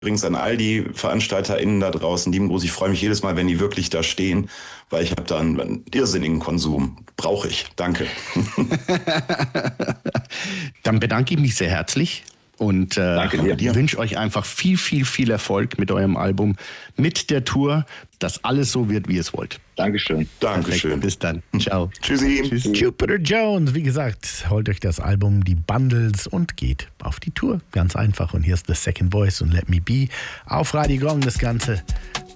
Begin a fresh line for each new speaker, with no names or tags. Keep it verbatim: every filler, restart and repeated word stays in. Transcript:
Übrigens an all die VeranstalterInnen da draußen, lieben Gruß, ich freue mich jedes Mal, wenn die wirklich da stehen, weil ich habe da einen, einen irrsinnigen Konsum. Brauche ich. Danke.
Dann bedanke ich mich sehr herzlich und äh,
Danke dir.
wünsche euch einfach viel, viel, viel Erfolg mit eurem Album, mit der Tour, dass alles so wird, wie ihr es wollt.
Dankeschön.
Dankeschön.
Perfekt. Bis dann. Ciao.
Tschüssi.
Tschüss.
Jupiter Jones, wie gesagt, holt euch das Album, die Bundles und geht auf die Tour. Ganz einfach. Und hier ist The Second Voice und Let Me Be auf Radio Gong. Das Ganze